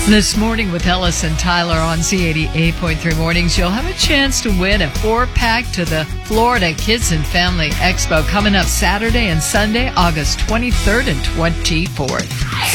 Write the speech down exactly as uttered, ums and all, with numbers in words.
This morning with Ellis and Tyler on C eighty-eight point three Mornings, you'll have a chance to win a four-pack to the Florida Kids and Family Expo coming up Saturday and Sunday, August twenty-third and twenty-fourth.